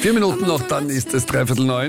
4 Minuten noch, dann ist es 8:45.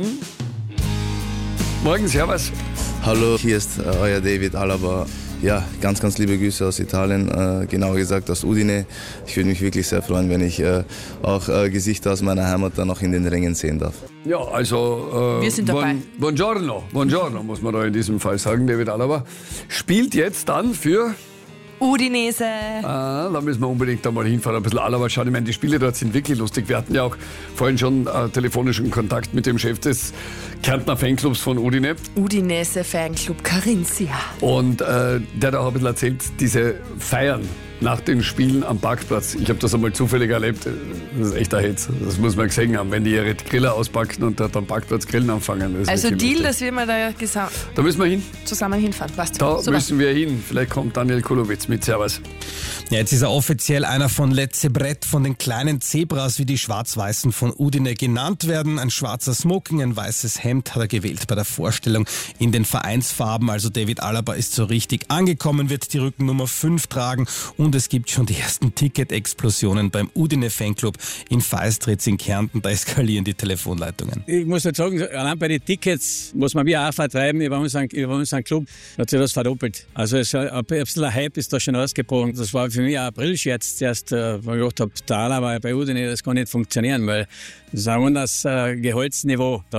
Morgen, servus. Hallo, hier ist euer David Alaba. Ja, ganz, ganz liebe Grüße aus Italien, genauer gesagt aus Udine. Ich würde mich wirklich sehr freuen, wenn ich auch Gesichter aus meiner Heimat dann noch in den Rängen sehen darf. Ja, also wir sind dabei. Buongiorno muss man da in diesem Fall sagen. David Alaba spielt jetzt dann für Udinese. Da müssen wir unbedingt einmal hinfahren, ein bisschen Alaba schauen. Ich meine, die Spiele dort sind wirklich lustig. Wir hatten ja auch vorhin schon telefonischen Kontakt mit dem Chef des Kärntner Fanclubs von Udine. Udinese Fanclub Carinzia. Und der hat auch ein bisschen erzählt, diese Feiern nach den Spielen am Parkplatz. Ich habe das einmal zufällig erlebt. Das ist echt ein Hetz. Das muss man gesehen haben, wenn die ihre Griller auspacken und dort am Parkplatz grillen anfangen. Also Deal, lustig. dass wir mal Da müssen wir hin. zusammen hinfahren. Passt. Da Super. müssen wir hin. Vielleicht kommt Daniel Kulowitz mit. Servus. Ja, jetzt ist er offiziell einer von Letze Brett, von den kleinen Zebras, wie die Schwarz-Weißen von Udine genannt werden. Ein schwarzer Smoking, ein weißes Hemd hat er gewählt bei der Vorstellung in den Vereinsfarben. Also David Alaba ist so richtig angekommen, wird die Rückennummer 5 tragen und es gibt schon die ersten Ticket-Explosionen beim Udine Fanclub in Feistritz in Kärnten. Da eskalieren die Telefonleitungen. Ich muss jetzt sagen, allein bei den Tickets muss man wie auch vertreiben über unseren Club, hat sich das verdoppelt. Also ein bisschen ein Hype ist da schon ausgebrochen. Das war für mich ein Aprilscherz zuerst, weil ich gedacht habe, der Alaba bei Udine, das kann nicht funktionieren, weil das ist ein anderes Gehaltsniveau da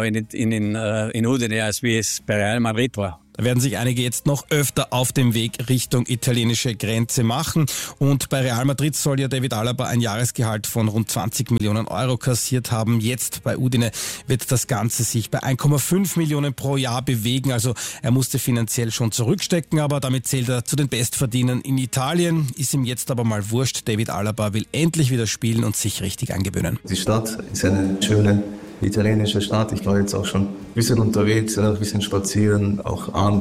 in Udine, als wie es bei Real Madrid war. Da werden sich einige jetzt noch öfter auf dem Weg Richtung italienische Grenze machen. Und bei Real Madrid soll ja David Alaba ein Jahresgehalt von rund 20 Millionen Euro kassiert haben. Jetzt bei Udine wird das Ganze sich bei 1,5 Millionen pro Jahr bewegen. Also er musste finanziell schon zurückstecken, aber damit zählt er zu den Bestverdienern in Italien. Ist ihm jetzt aber mal wurscht. David Alaba will endlich wieder spielen und sich richtig angewöhnen. Die Stadt ist eine schöne italienische Stadt. Ich war jetzt auch schon ein bisschen unterwegs, ein bisschen spazieren, auch abends.